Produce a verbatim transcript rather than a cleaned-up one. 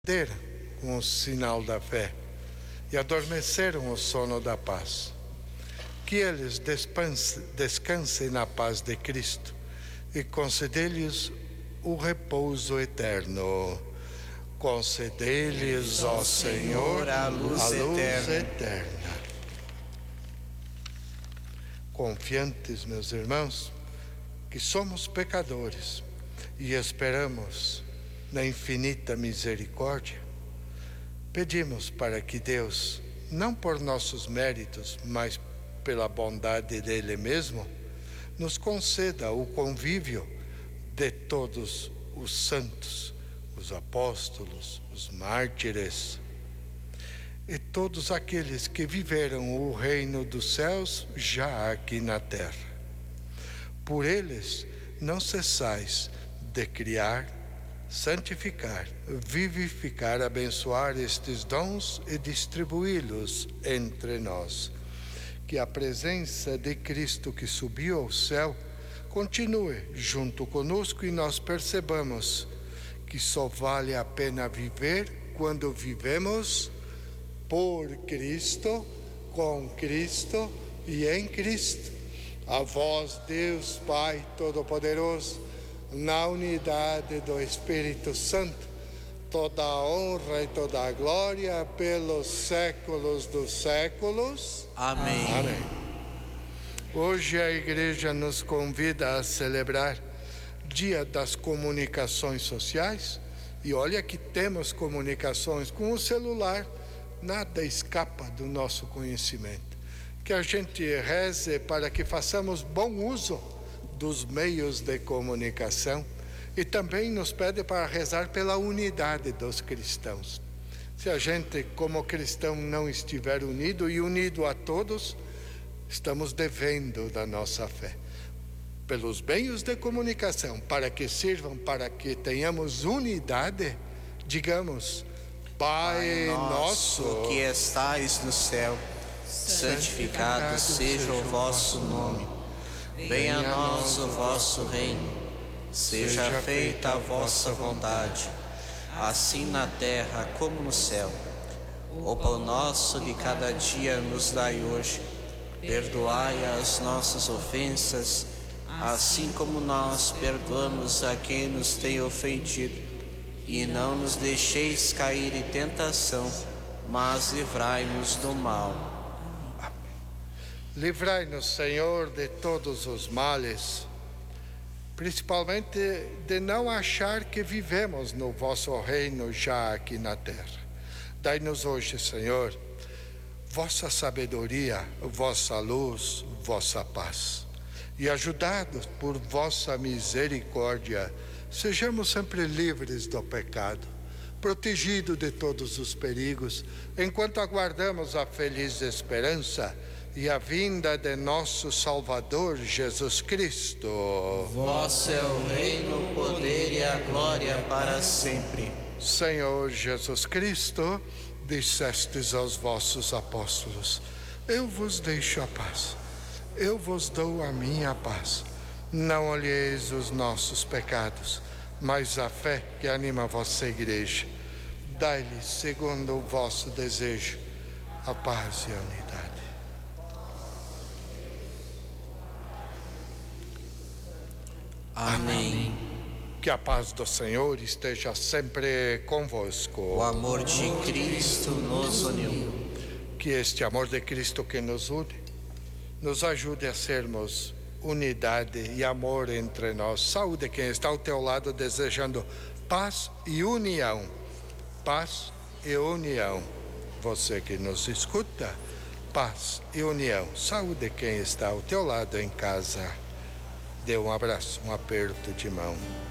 Deram com o sinal da fé e adormeceram o sono da paz. Que eles descansem na paz de Cristo e concedei-lhes o repouso eterno. Concedei-lhes, ó Senhor, a luz, a luz eterna. eterna. Confiantes, meus irmãos, que somos pecadores e esperamos na infinita misericórdia, pedimos para que Deus, não por nossos méritos, mas pela bondade dele mesmo, nos conceda o convívio de todos os santos, os apóstolos, os mártires e todos aqueles que viveram o reino dos céus já aqui na terra. Por eles não cessais de criar, santificar, vivificar, abençoar estes dons e distribuí-los entre nós. Que a presença de Cristo que subiu ao céu continue junto conosco e nós percebamos que só vale a pena viver quando vivemos por Cristo, com Cristo e em Cristo. A vós, Deus Pai Todo-Poderoso, na unidade do Espírito Santo, toda a honra e toda a glória pelos séculos dos séculos. Amém. Amém. Hoje a igreja nos convida a celebrar Dia das Comunicações Sociais. E olha que temos comunicações com o celular, nada escapa do nosso conhecimento. Que a gente reze para que façamos bom uso dos meios de comunicação e também nos pede para rezar pela unidade dos cristãos. Se a gente, como cristão, não estiver unido e unido a todos, estamos devendo da nossa fé. Pelos meios de comunicação, para que sirvam, para que tenhamos unidade, digamos: Pai nosso, que estais no céu, santificado seja o vosso nome. Venha a nós o vosso reino, seja feita a vossa vontade, assim na terra como no céu. O pão nosso de cada dia nos dai hoje, perdoai as nossas ofensas, assim como nós perdoamos a quem nos tem ofendido. E não nos deixeis cair em tentação, mas livrai-nos do mal. Livrai-nos, Senhor, de todos os males, principalmente de não achar que vivemos no vosso reino já aqui na terra. Dai-nos hoje, Senhor, vossa sabedoria, vossa luz, vossa paz. E ajudados por vossa misericórdia, sejamos sempre livres do pecado, protegidos de todos os perigos, enquanto aguardamos a feliz esperança e a vinda de nosso Salvador Jesus Cristo. Vosso é o reino, o poder e a glória para sempre. Senhor Jesus Cristo, dissestes aos vossos apóstolos: eu vos deixo a paz, eu vos dou a minha paz. Não olheis os nossos pecados, mas a fé que anima a vossa igreja. Dai-lhe, segundo o vosso desejo, a paz e a unidade. Amém. Que a paz do Senhor esteja sempre convosco. O amor de Cristo nos uniu. Que este amor de Cristo que nos une, nos ajude a sermos unidade e amor entre nós. Saúde quem está ao teu lado, desejando paz e união. Paz e união. Você que nos escuta, paz e união. Saúde quem está ao teu lado em casa. Dê um abraço, um aperto de mão.